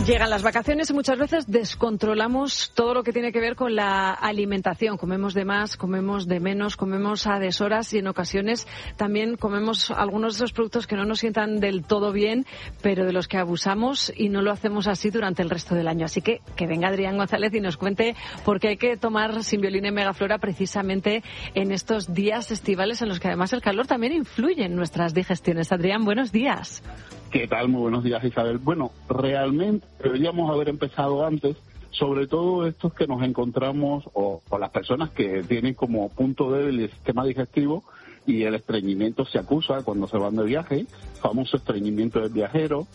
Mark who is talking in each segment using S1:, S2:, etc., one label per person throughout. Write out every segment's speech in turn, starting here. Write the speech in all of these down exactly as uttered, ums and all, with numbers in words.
S1: Llegan las vacaciones y muchas veces descontrolamos todo lo que tiene que ver con la alimentación. Comemos de más, comemos de menos, comemos a deshoras y en ocasiones también comemos algunos de esos productos que no nos sientan del todo bien, pero de los que abusamos y no lo hacemos así durante el resto del año. Así que que venga Adrián González y nos cuente por qué hay que tomar Simbioline Megaflora precisamente en estos días estivales en los que además el calor también influye en nuestras digestiones. Adrián, buenos días.
S2: ¿Qué tal? Muy buenos días, Isabel. Bueno, realmente deberíamos haber empezado antes, sobre todo estos que nos encontramos, o, o las personas que tienen como punto débil el sistema digestivo y el estreñimiento se acusa cuando se van de viaje, famoso estreñimiento del viajero,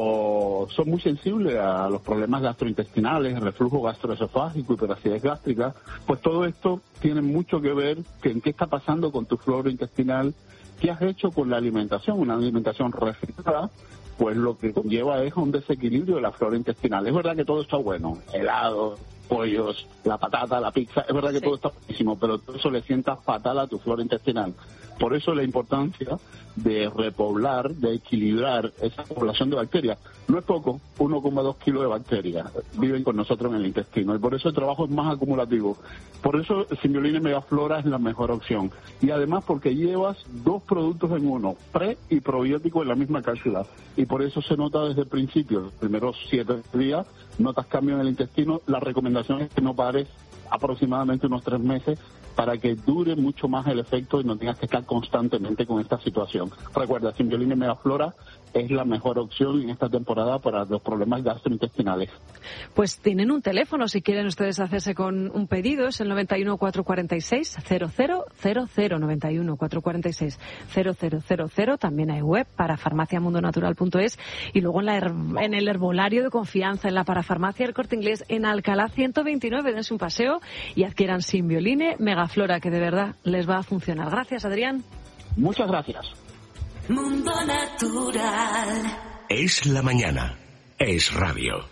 S2: o son muy sensibles a los problemas gastrointestinales, reflujo gastroesofágico, hiperacidez gástrica. Pues todo esto tiene mucho que ver que en qué está pasando con tu flora intestinal. ¿Qué has hecho con la alimentación? Una alimentación refrigerada, pues lo que conlleva es un desequilibrio de la flora intestinal. Es verdad que todo está bueno, helado, pollos, la patata, la pizza, es verdad que sí, todo está buenísimo, pero todo eso le sienta fatal a tu flora intestinal. Por eso la importancia de repoblar, de equilibrar esa población de bacterias. No es poco, uno coma dos kilos de bacterias viven con nosotros en el intestino y por eso el trabajo es más acumulativo. Por eso Simbioline Megaflora es la mejor opción. Y además porque llevas dos productos en uno, pre y probiótico en la misma cápsula. Y por eso se nota desde el principio, los primeros siete días, notas cambio en el intestino. La recomendación es que no pares aproximadamente unos tres meses para que dure mucho más el efecto y no tengas que estar constantemente con esta situación. Recuerda, Simbioline Megaflora es la mejor opción en esta temporada para los problemas gastrointestinales.
S1: Pues tienen un teléfono si quieren ustedes hacerse con un pedido, es el noventa y uno, cuatrocientos cuarenta y seis, cero cero cero cero, noventa y uno, cuatrocientos cuarenta y seis, cero cero cero cero. También hay web para farmacia mundo natural punto es y luego en, la, en el herbolario de confianza, en la parafarmacia El Corte Inglés, en Alcalá ciento veintinueve. Dense un paseo y adquieran Simbioline Megaflora, que de verdad les va a funcionar. Gracias, Adrián.
S2: Muchas gracias.
S3: Mundo Natural.
S4: Es la mañana. Es radio.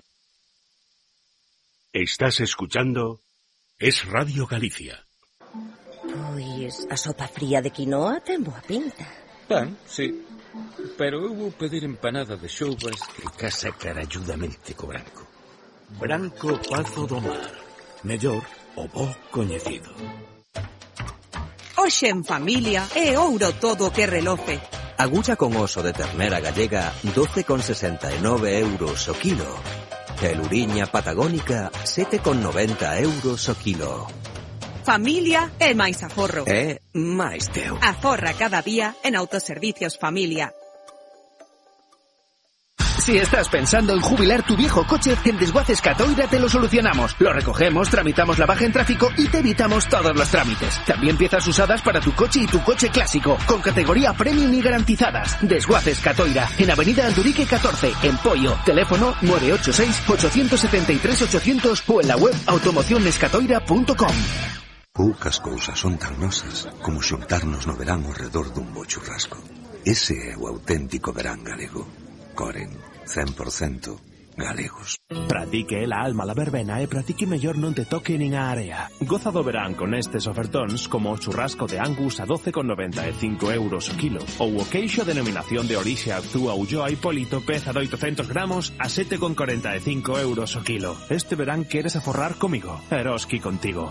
S4: Estás escuchando Es Radio Galicia.
S5: Pois a sopa fría de quinoa ten boa pinta.
S6: Ben, sí. Pero eu vou pedir empanada de xoubas que casa caralludamente co branco.
S7: Branco Pazo do Mar. Mellor o bo coñecido.
S8: Hoxe en familia é ouro todo o que reloce.
S9: Agulla con oso de ternera gallega, doce con sesenta e nove euros o kilo. E luriña patagónica, sete con noventa euros o kilo.
S8: Familia é máis aforro.
S9: É máis teu.
S8: Aforra cada día en Autoservicios Familia.
S10: Si estás pensando en jubilar tu viejo coche, en Desguaces Catoira te lo solucionamos. Lo recogemos, tramitamos la baja en tráfico y te evitamos todos los trámites. También piezas usadas para tu coche y tu coche clásico, con categoría premium y garantizadas. Desguaces Catoira, en Avenida Andurique catorce, en Poio. Teléfono nueve ocho seis, ocho siete tres, ochocientos o en la web automocionescatoira punto com.
S11: Poucas cousas son tan nosas como xuntarnos no verán ao redor dun bo churrasco. Ese é o auténtico verán galego. Coren, cen por cento galegos.
S7: Pratique la alma la verbena e pratique mellor non te toque nin a area. Goza do verán con estes ofertóns como o churrasco de Angus a doce con noventa e cinco euros o kilo ou o queixo denominación de orixe Actúa Ulloa Hipólito peza de oitocentos gramos a sete con cuarenta e cinco euros o kilo. Este verán queres aforrar comigo. Eroski contigo.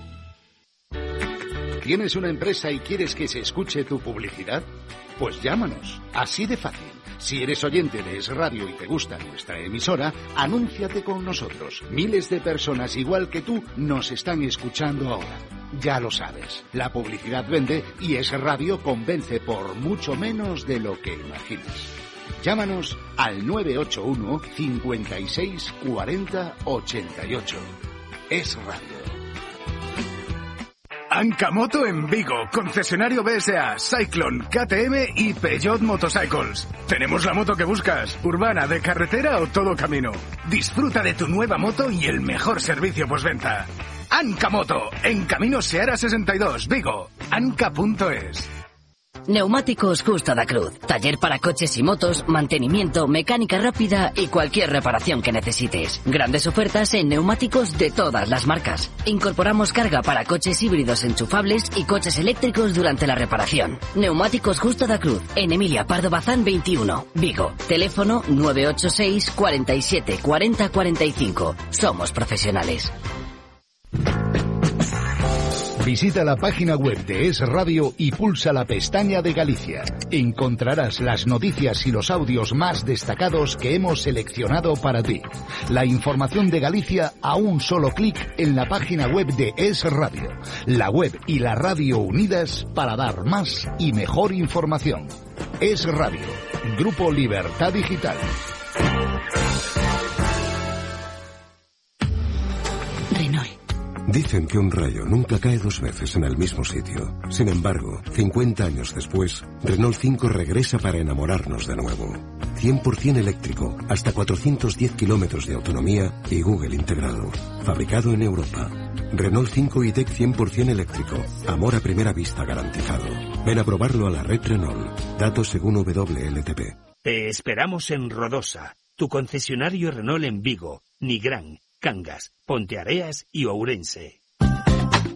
S12: ¿Tienes una empresa y quieres que se escuche tu publicidad? Pues llámanos, así de fácil. Si eres oyente de Es Radio y te gusta nuestra emisora, anúnciate con nosotros. Miles de personas igual que tú nos están escuchando ahora. Ya lo sabes, la publicidad vende y Es Radio convence por mucho menos de lo que imaginas. Llámanos al nueve ocho uno, cincuenta y seis, cuarenta, ochenta y ocho. Es Radio.
S13: Ancamoto en Vigo, concesionario B S A, Cyclone, K T M y Peugeot Motorcycles. Tenemos la moto que buscas, urbana, de carretera o todo camino. Disfruta de tu nueva moto y el mejor servicio postventa. Ancamoto, en Camino Seara sesenta y dos, Vigo, anca punto es.
S14: Neumáticos Justo da Cruz. Taller para coches y motos, mantenimiento, mecánica rápida y cualquier reparación que necesites. Grandes ofertas en neumáticos de todas las marcas. Incorporamos carga para coches híbridos enchufables y coches eléctricos durante la reparación. Neumáticos Justo da Cruz. En Emilia Pardo Bazán veintiuno, Vigo. Teléfono nueve ocho seis, cuarenta y siete, cuarenta, cuarenta y cinco. Somos profesionales.
S12: Visita la página web de Es Radio y pulsa la pestaña de Galicia. Encontrarás las noticias y los audios más destacados que hemos seleccionado para ti. La información de Galicia a un solo clic en la página web de Es Radio. La web y la radio unidas para dar más y mejor información. Es Radio, Grupo Libertad Digital.
S15: Renault.
S11: Dicen que un rayo nunca cae dos veces en el mismo sitio. Sin embargo, cincuenta años después, Renault cinco regresa para enamorarnos de nuevo. cien por ciento eléctrico, hasta cuatrocientos diez kilómetros de autonomía y Google integrado. Fabricado en Europa. Renault cinco E-Tech cien por ciento eléctrico. Amor a primera vista garantizado. Ven a probarlo a la red Renault. Datos según W L T P.
S4: Te esperamos en Rodosa, tu concesionario Renault en Vigo, Nigrán, Cangas, Ponteareas y Ourense.